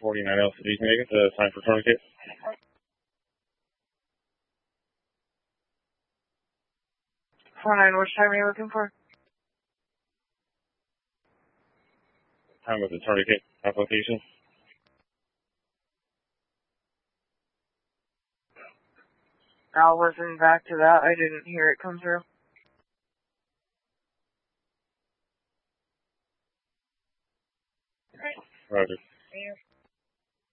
49 LCD. Can I get the time for tourniquet? Which time are you looking for? Time of the tourniquet application. I'll listen back to that. I didn't hear it come through. Roger. Yeah.